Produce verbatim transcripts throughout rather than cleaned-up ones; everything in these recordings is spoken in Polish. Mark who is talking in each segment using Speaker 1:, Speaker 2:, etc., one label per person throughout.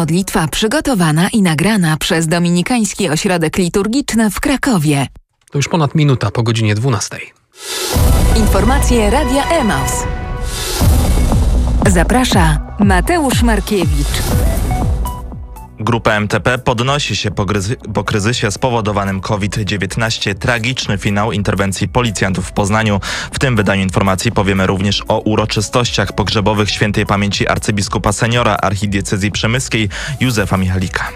Speaker 1: Modlitwa przygotowana i nagrana przez Dominikański Ośrodek Liturgiczny w Krakowie.
Speaker 2: To już ponad minuta po godzinie dwunastej.
Speaker 1: Informacje Radia Emaus. Zaprasza Mateusz Markiewicz.
Speaker 3: Grupa M T P podnosi się po, gryzy- po kryzysie spowodowanym COVID dziewiętnaście. Tragiczny finał interwencji policjantów w Poznaniu. W tym wydaniu informacji powiemy również o uroczystościach pogrzebowych świętej pamięci arcybiskupa seniora archidiecezji przemyskiej Józefa Michalika.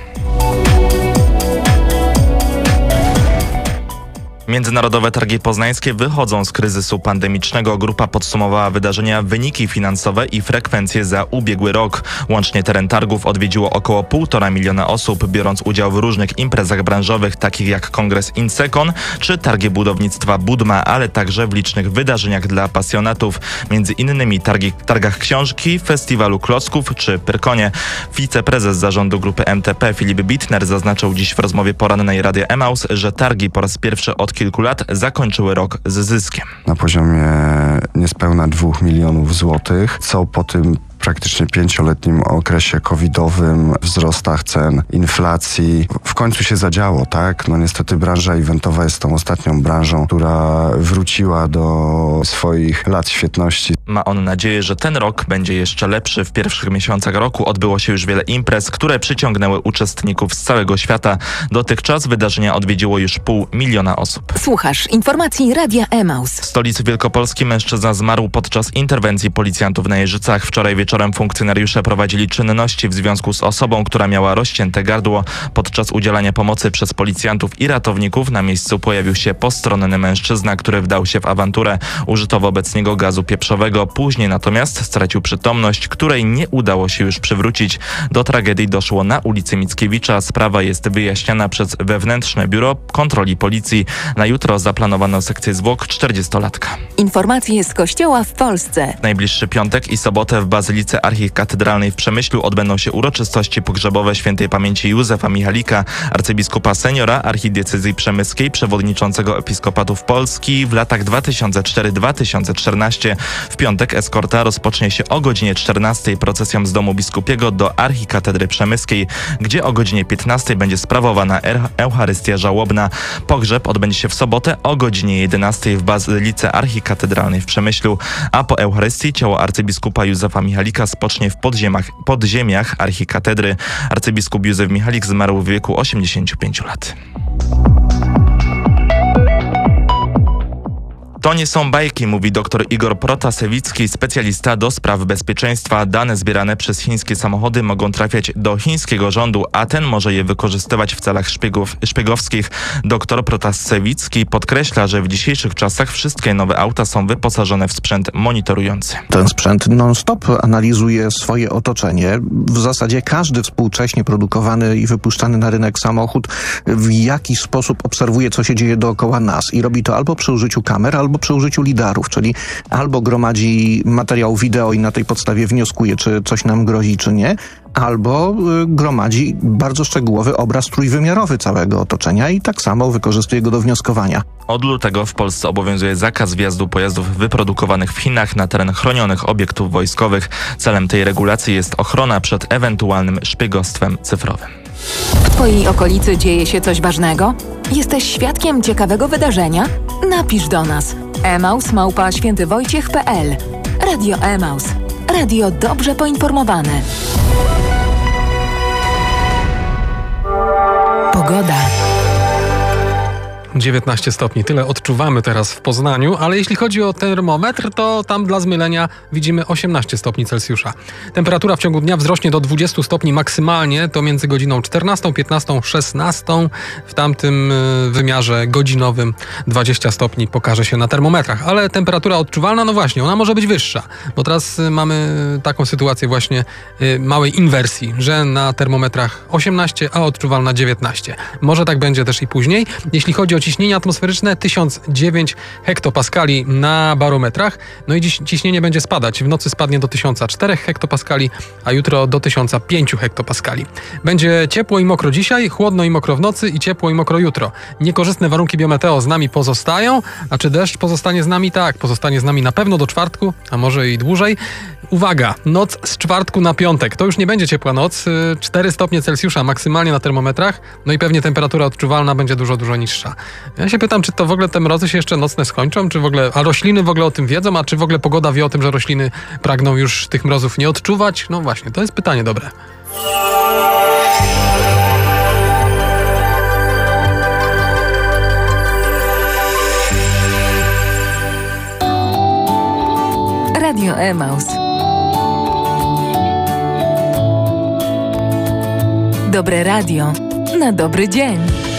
Speaker 3: Międzynarodowe Targi Poznańskie wychodzą z kryzysu pandemicznego. Grupa podsumowała wydarzenia, wyniki finansowe i frekwencje za ubiegły rok. Łącznie teren targów odwiedziło około półtora miliona osób, biorąc udział w różnych imprezach branżowych, takich jak kongres Insecon czy targi budownictwa Budma, ale także w licznych wydarzeniach dla pasjonatów, między innymi targi, targach książki, festiwalu klocków czy Pyrkonie. Wiceprezes zarządu grupy M T P Filip Bittner zaznaczył dziś w rozmowie porannej Radia Emaus, że targi po raz pierwszy od kilku lat zakończyły rok z zyskiem.
Speaker 4: Na poziomie niespełna dwóch milionów złotych, co po tym praktycznie pięcioletnim okresie covidowym, wzrostach cen, inflacji, w końcu się zadziało, tak? No niestety branża eventowa jest tą ostatnią branżą, która wróciła do swoich lat świetności.
Speaker 3: Ma on nadzieję, że ten rok będzie jeszcze lepszy. W pierwszych miesiącach roku odbyło się już wiele imprez, które przyciągnęły uczestników z całego świata. Dotychczas wydarzenia odwiedziło już pół miliona osób.
Speaker 1: Słuchasz informacji Radia Emaus.
Speaker 3: W stolicy Wielkopolski mężczyzna zmarł podczas interwencji policjantów na Jeżycach. Wczoraj wieczorem funkcjonariusze prowadzili czynności w związku z osobą, która miała rozcięte gardło. Podczas udzielania pomocy przez policjantów i ratowników na miejscu pojawił się postronny mężczyzna, który wdał się w awanturę. Użyto wobec niego gazu pieprzowego. Później natomiast stracił przytomność, której nie udało się już przywrócić. Do tragedii doszło na ulicy Mickiewicza. Sprawa jest wyjaśniana przez wewnętrzne biuro kontroli policji. Na jutro zaplanowano sekcję zwłok czterdziestolatka.
Speaker 1: Informacje z Kościoła w Polsce.
Speaker 3: Najbliższy piątek i sobotę w Bazylice Archikatedralnej w Przemyślu odbędą się uroczystości pogrzebowe świętej pamięci Józefa Michalika, arcybiskupa seniora archidiecezji przemyskiej, przewodniczącego episkopatów Polski w latach dwa tysiące czwarty do dwa tysiące czternastego. W piątek eskorta rozpocznie się o godzinie czternastej procesją z domu biskupiego do Archikatedry Przemyskiej, gdzie o godzinie piętnastej będzie sprawowana er- Eucharystia żałobna. Pogrzeb odbędzie się w sobotę o godzinie jedenastej w Bazylice Archikatedralnej w Przemyślu, a po Eucharystii ciało arcybiskupa Józefa Michalika spocznie w podziemiach, podziemiach archikatedry. Arcybiskup Józef Michalik zmarł w wieku osiemdziesięciu pięciu lat. To nie są bajki, mówi dr Igor Protasewicki, specjalista do spraw bezpieczeństwa. Dane zbierane przez chińskie samochody mogą trafiać do chińskiego rządu, a ten może je wykorzystywać w celach szpiegów, szpiegowskich. Dr Protasewicki podkreśla, że w dzisiejszych czasach wszystkie nowe auta są wyposażone w sprzęt monitorujący.
Speaker 5: Ten sprzęt non-stop analizuje swoje otoczenie. W zasadzie każdy współcześnie produkowany i wypuszczany na rynek samochód w jakiś sposób obserwuje, co się dzieje dookoła nas i robi to albo przy użyciu kamer, albo przy użyciu lidarów, czyli albo gromadzi materiał wideo i na tej podstawie wnioskuje, czy coś nam grozi, czy nie, albo y, gromadzi bardzo szczegółowy obraz trójwymiarowy całego otoczenia i tak samo wykorzystuje go do wnioskowania.
Speaker 3: Od lutego w Polsce obowiązuje zakaz wjazdu pojazdów wyprodukowanych w Chinach na teren chronionych obiektów wojskowych. Celem tej regulacji jest ochrona przed ewentualnym szpiegostwem cyfrowym.
Speaker 1: W Twojej okolicy dzieje się coś ważnego? Jesteś świadkiem ciekawego wydarzenia? Napisz do nas. emaus małpa świętywojciech kropka pe el. Radio Emaus. Radio dobrze poinformowane. Pogoda.
Speaker 2: dziewiętnaście stopni, tyle odczuwamy teraz w Poznaniu, ale jeśli chodzi o termometr, to tam dla zmylenia widzimy osiemnaście stopni Celsjusza. Temperatura w ciągu dnia wzrośnie do dwudziestu stopni maksymalnie, to między godziną czternastą, piętnastą, szesnastą. W tamtym wymiarze godzinowym dwadzieścia stopni pokaże się na termometrach, ale temperatura odczuwalna, no właśnie, ona może być wyższa, bo teraz mamy taką sytuację właśnie małej inwersji, że na termometrach osiemnaście, a odczuwalna dziewiętnaście. Może tak będzie też i później. Jeśli chodzi o ciśnienie ciśnienie atmosferyczne tysiąc dziewięć hektopaskali na barometrach. No i dziś ciśnienie będzie spadać. W nocy spadnie do tysiąc cztery hektopaskali, a jutro do tysiąc pięć hektopaskali. Będzie ciepło i mokro dzisiaj, chłodno i mokro w nocy i ciepło i mokro jutro. Niekorzystne warunki biometeo z nami pozostają, a czy deszcz pozostanie z nami? Tak, pozostanie z nami na pewno do czwartku, a może i dłużej. Uwaga, noc z czwartku na piątek. To już nie będzie ciepła noc, cztery stopnie Celsjusza maksymalnie na termometrach, no i pewnie temperatura odczuwalna będzie dużo, dużo niższa. Ja się pytam, czy to w ogóle te mrozy się jeszcze nocne skończą, czy w ogóle, a rośliny w ogóle o tym wiedzą, a czy w ogóle pogoda wie o tym, że rośliny pragną już tych mrozów nie odczuwać? No właśnie, to jest pytanie dobre.
Speaker 1: Radio Emaus. Dobre radio na dobry dzień.